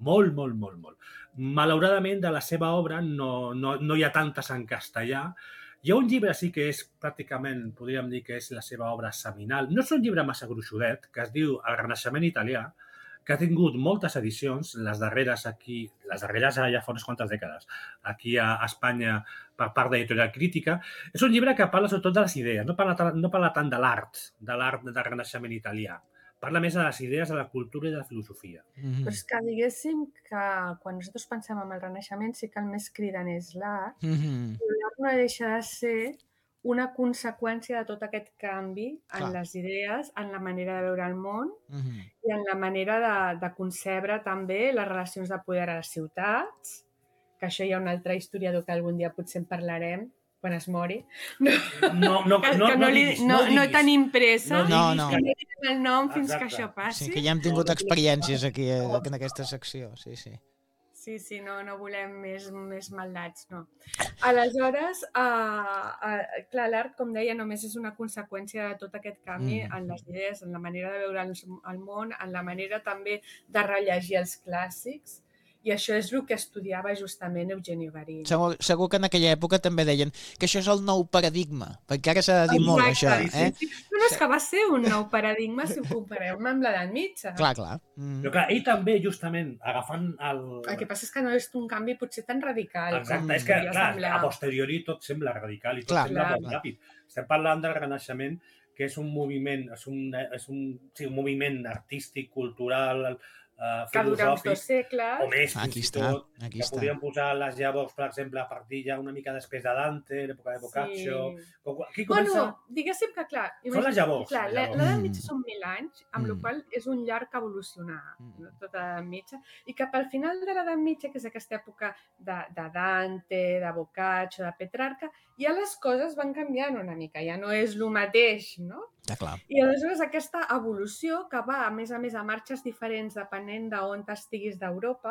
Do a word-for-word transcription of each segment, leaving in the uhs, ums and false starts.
molt, molt, molt, molt. Malauradament, de la seva obra no, no, no hi ha tantes en castellà. Hi ha un llibre sí que és pràcticament, podríem dir que és la seva obra seminal. No és un llibre massa gruixudet, que es diu El Renaixement italià, que ha tingut moltes edicions, les darreres aquí, les darreres ja fa unes quantes dècades, aquí a Espanya per part d'Editorial Crítica. És un llibre que parla sobretot de les idees, no parla, no parla tant de l'art, de l'art del Renaixement italià. Parla més de les idees, de la cultura i de la filosofia. Mm-hmm. Però és que diguéssim que quan nosaltres pensem en el Renaixement sí que el més criden és l'art, mm-hmm. i l'art no deixa de ser una conseqüència de tot aquest canvi en Clar. Les idees, en la manera de veure el món mm-hmm. i en la manera de, de concebre també les relacions de poder a les ciutats, que això hi ha un altre historiador que algun dia potser en parlarem, quan es mori. No, no, no, que, no, que no, li, no, no, no tenim pressa, no, no. que no diguem el nom fins Exacte. Que això passi. Sí, que ja hem tingut experiències aquí en aquesta secció, sí, sí. Sí, sí, no, no volem més, més maldats, no. Aleshores, uh, uh, clar, l'art, com deia, només és una conseqüència de tot aquest canvi mm. en les idees, en la manera de veure el, el món, en la manera també de rellegir els clàssics, i això és el que estudiava justament Eugenio Garín. Segur, segur que en aquella època també deien que això és el nou paradigma, perquè ara s'ha de dir Exacte, molt això. Eh? Sí, sí. No, no, és que va ser un nou paradigma si ho comparem amb l'edat mitja. Clar, clar. Mm. Però clar, ell també, justament, agafant el... El que passa és que no és un canvi potser tan radical. Exacte, com és que, clar, semblar. A posteriori tot sembla radical i tot clar, sembla clar, molt clar. Ràpid. Estem parlant del Renaixement, que és un moviment, és un, és un, sí, un moviment artístic, cultural, Uh, que dura uns dos segles. O més, aquí fins està, i tot, aquí que està. podríem posar les llavors, per exemple, a partir ja una mica després de Dante, l'època de Boccaccio... Sí. Aquí comença... Bueno, diguéssim que, clar... Són les llavors. Clar, l'edat mitja són mil anys, amb mm. la qual és un llarg evolucionar, mm. tota l'edat mitja, i cap al final de l'edat mitja, que és aquesta època de, de Dante, de Boccaccio, de Petrarca, ja les coses van canviant una mica, ja no és el mateix, no? Ja, clar. I aleshores aquesta evolució que va, a més a més, a marxes diferents depenent d'on estiguis d'Europa,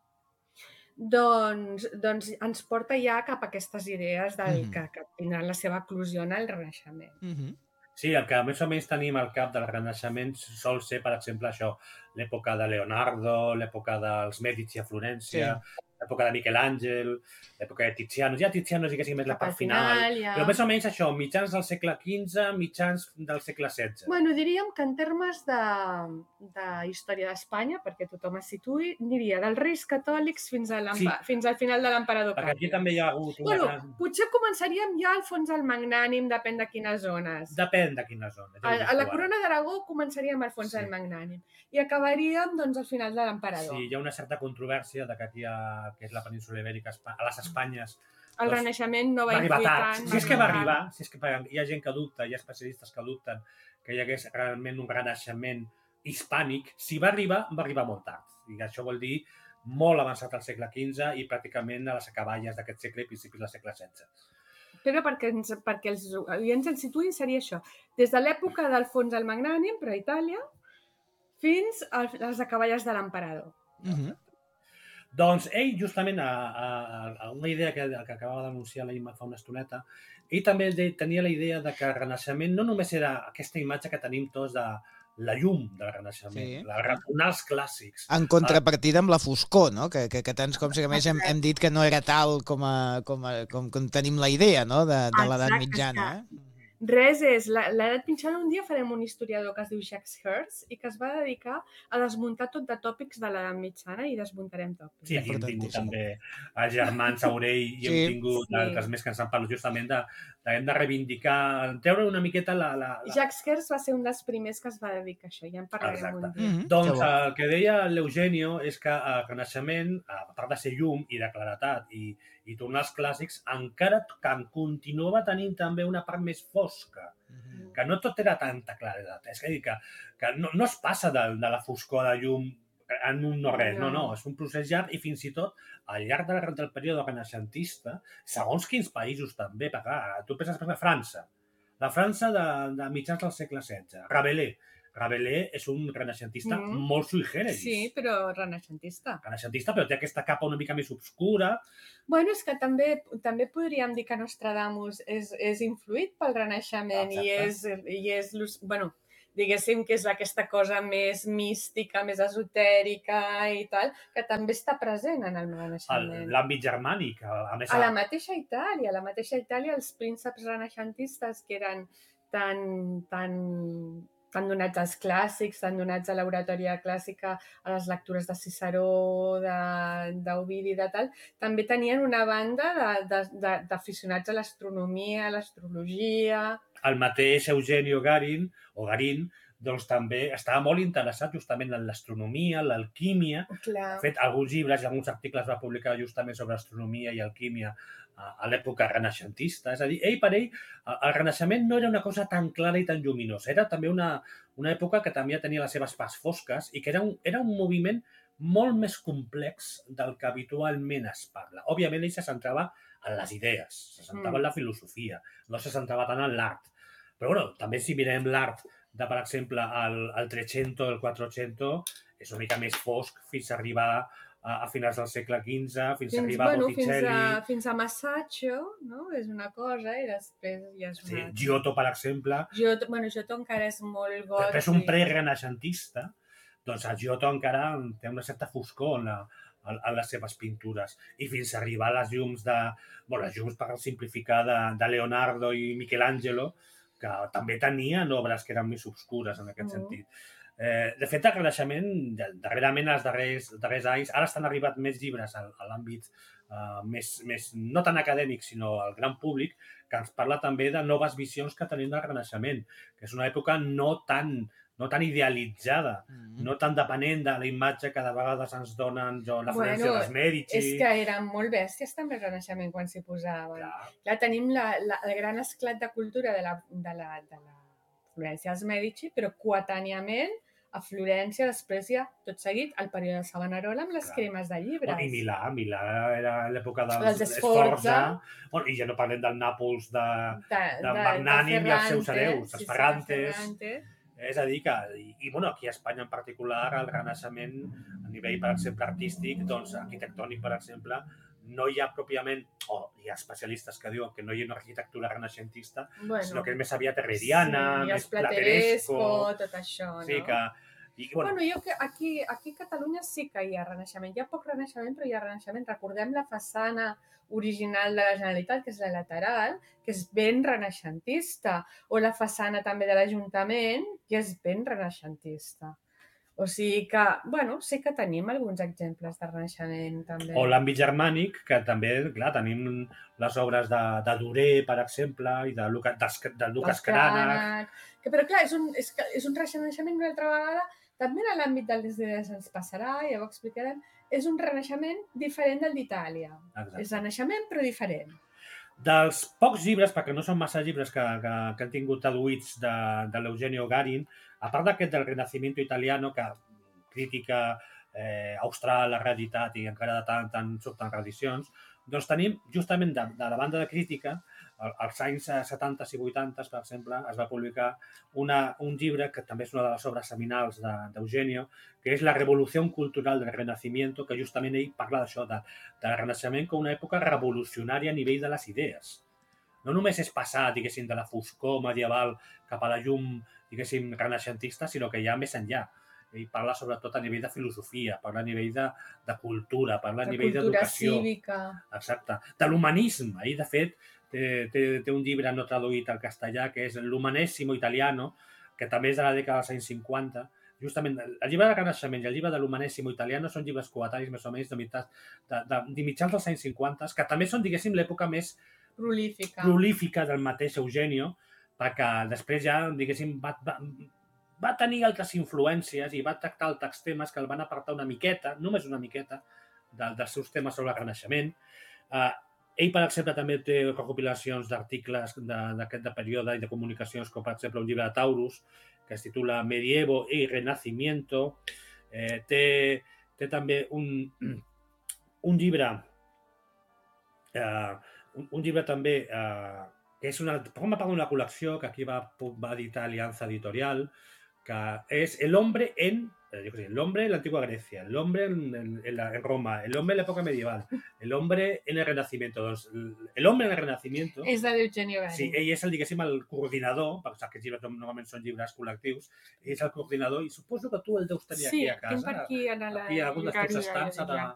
doncs, doncs ens porta ja cap a aquestes idees del mm-hmm. que, que tindran la seva eclosió en el Renaixement. Mm-hmm. Sí, el que més o menys tenim al cap del Renaixement sol ser, per exemple, això, l'època de Leonardo, l'època dels Mèdici a Florència, sí. l'època de Miquel Àngel, l'època de Tiziano. Ja Tiziano sí que sí més la part final, final ja. Però més o menys això, mitjans del segle quinze, mitjans del segle setze. Bueno, diríem que en termes de, de història d'Espanya, perquè tothom es situï, diria dels Reis Catòlics fins, a sí. fins al final de l'emperador Perquè aquí també hi ha hagut... Una bueno, gran... potser començaríem ja al fons al Magnànim, depèn de quines zones. Depèn de quines zones. A, a la Corona d'Aragó començaríem al fons sí. al Magnànim i acabaríem doncs, al final de l'emperador. Sí, hi ha una certa controvèrsia de que aquí hi ha que és la península ibèrica, a les Espanyes... El doncs, Renaixement no va, va influir tant. Si és que va arribar, si és que hi ha gent que dubta, hi ha especialistes que dubten que hi hagués realment un renaixement hispànic, si va arribar, va arribar molt tard. I això vol dir molt avançat al segle quinze i pràcticament a les acaballes d'aquest segle i principis del segle setze. Però perquè, ens, perquè els oients ens situïn seria això. Des de l'època d'Alfons el Magnànim, però a Itàlia, fins a les acaballes de l'emperador. Mhm. Doncs ell, justament, a, a, a una idea que, que acabava d'anunciar la Imma fa una estoneta, ell també tenia la idea de que el Renaixement no només era aquesta imatge que tenim tots de la llum del Renaixement, sí. la retornar als clàssics. En contrapartida amb la foscor, no? Que, que, que tants cops que més hem, hem dit que no era tal com, a, com, a, com, com tenim la idea, no? de, de l'edat mitjana. Eh? Res és, l'edat mitjana un dia farem un historiador que es diu Jacques Hertz i que es va dedicar a desmuntar tot de tòpics de l'edat mitjana i desmuntarem tòpics. Sí, aquí hem tingut també els germans Aurell i sí. hem tingut sí. altres més que ens han parlat justament de, de, hem de reivindicar, treure una miqueta la... la, la... Jacques Hertz va ser un dels primers que es va dedicar a això, ja en parlarem un dia. Mm-hmm. Doncs el que deia l'Eugenio és que el Renaixement, a part de ser llum i de claretat i, i tornar als clàssics, encara que continuava tenint també una part més fosca, mm-hmm. que no tot era tanta claredat. És a dir, que, que no, no es passa de, de la foscor de llum en un no res, no, no, és un procés llarg i fins i tot al llarg del, del període renaixentista, segons quins països també, perquè tu penses per França, la França de, de mitjans del segle setze, Rabelais, Rabelais és un renaixentista mm. molt sui generis. Sí, però renaixentista. Renaixentista, però té aquesta capa una mica més obscura. Bueno, és que també també podríem dir que Nostradamus és, és influït pel Renaixement. Exacte. i és... I és bueno, diguéssim que és aquesta cosa més mística, més esotèrica i tal, que també està present en el Renaixement. L'àmbit germànic, a més... A la mateixa Itàlia, a la mateixa Itàlia, els prínceps renaixentistes que eren tan, tan, tan donats als clàssics, tan donats a l'oratòria clàssica, a les lectures de Ciceró, d'Ovidi, de, de tal, també tenien una banda d'aficionats a l'astronomia, a l'astrologia... El mateix Eugenio Garín, o Garín, doncs també estava molt interessat justament en l'astronomia, l'alquímia. De fet, alguns llibres i alguns articles va publicar justament sobre astronomia i alquímia a l'època renaixentista. És a dir, ell per ell, el Renaixement no era una cosa tan clara i tan lluminosa. Era també una, una època que també tenia les seves parts fosques i que era un, era un moviment molt més complex del que habitualment es parla. Òbviament, ell se centrava en les idees, se centrava mm. en la filosofia, no se centrava tant en l'art. Però bueno, també si mirem l'art de, per exemple, el, el trecento, el quattrocento, és una mica més fosc fins a arribar a, a finals del segle quinze, fins, fins a arribar bueno, a Botticelli... Fins a, fins a Masaccio, no? És una cosa, i després ja és una... Sí, Giotto, per exemple... Giotto, bueno, Giotto encara és molt gòtic. Però és un pre-renaixentista, doncs el Giotto encara té una certa foscor en, la, en, en les seves pintures. I fins a arribar a les llums de... Bueno, les llums, per simplificar, de, de Leonardo i Michelangelo, que també tenien obres que eren més obscures en aquest mm. sentit. Eh, de fet, el Renaixement, darrerament, els darrers, darrers anys, ara estan arribat més llibres a, a l'àmbit eh, més, més, no tan acadèmic, sinó al gran públic, que ens parla també de noves visions que tenim del Renaixement, que és una època no tan, no tan idealitzada, mm. no tan depenent de la imatge que de vegades ens donen jo, la Florència bueno, dels Mèdici. És que eren molt bèsties també el Renaixement quan s'hi posaven. Clar. Clar, tenim la, la, el gran esclat de cultura de la, de la, de la Florència dels Mèdici, però coetàniament a Florència, després ja, tot seguit, el període de Savonarola amb les Clar. Cremes de llibres. Bueno, I Milà, Milà era l'època dels, dels Esforza. Bueno, I ja no parlem del Nàpols de, de, de, de Magnànim i els seus hereus, els sí, Ferrantes. Sí, és a dir que, i, i bueno, aquí a Espanya en particular, el Renaixement, a nivell, per exemple, artístic, doncs arquitectònic, per exemple, no hi ha pròpiament, o oh, hi ha especialistes que diuen que no hi ha una arquitectura renaixentista, bueno, sinó que és més aviat herreriana, sí, més plateresco, tot això, no? Sí, que... I, bueno, bueno, jo que aquí, aquí a Catalunya sí que hi ha renaixement. Hi ha poc renaixement, però hi ha renaixement. Recordem la façana original de la Generalitat, que és la lateral, que és ben renaixentista, o la façana també de l'Ajuntament, que és ben renaixentista. O sigui que, bueno, sí que tenim alguns exemples de renaixement, també. O l'àmbit germànic, que també, clar, tenim les obres de, de Duré, per exemple, i de, Luca, de, de Lucas Cranach. Que, però, clar, és un, és, és un renaixement una altra vegada, també en l'àmbit de les idees ens passarà, ja ho explicarem, és un renaixement diferent del d'Itàlia. És renaixement, però diferent. Dels pocs llibres, perquè no són massa llibres que, que, que han tingut traduïts de, de l'Eugenio Garín, a part d'aquest del Renacimiento Italiano, que crítica eh, austral, la realitat i encara de tant, tant surten reedicions, doncs tenim justament de, de la banda de crítica, als anys setanta i vuitanta, per exemple, es va publicar una, un llibre que també és una de les obres seminals d'Eugenio, que és La revolució cultural del Renacimiento, que justament ell parla d'això, de, del Renaixement com una època revolucionària a nivell de les idees. No només és passar, diguéssim, de la foscor medieval cap a la llum, diguéssim, renaixentista, sinó que ja més enllà. Ell parla sobretot a nivell de filosofia, parla a nivell de, de cultura, parla a nivell d'educació. De cultura cívica. Exacte. De l'humanisme. Ell, de fet, té, té, té un llibre no traduït al castellà, que és L'Umanesimo Italiano, que també és de la dècada dels anys cinquanta. Justament, el llibre del Renaixement i el llibre de l'Umanesimo Italiano són llibres coetanis, més o menys, de, mitjans, de, de, de mitjans dels anys cinquanta, que també són, diguéssim, l'època més prolífica. prolífica del mateix Eugenio, perquè després ja, diguéssim, va, va, va tenir altres influències i va tractar altres temes que el van apartar una miqueta, només una miqueta, de, dels seus temes sobre el Renaixement. Eh, ell, per exemple, també té recopilacions d'articles d'aquest de, de període i de comunicacions, com per exemple un llibre de Taurus, que es titula Medievo y Renacimiento. Eh, té, té també un, un llibre, eh, un, un llibre també, eh, que és una, forma part d'una col·lecció que aquí va, va editar Aliança Editorial, que és el hombre en, yo qué sé, el hombre en la antigua Grecia, el hombre en, en, en, la, en Roma, el hombre en la época medieval, el hombre en el Renacimiento. Doncs, el hombre en el Renacimiento... És de l'Eugenio Gari. Sí, ell és el, diguéssim, el coordinador, perquè aquests llibres normalment són llibres col·lectius, ell és el coordinador i suposo que tu el deus tenir sí, aquí a casa. Sí, tinc per aquí en la aquí, algun dels teus estats, a la,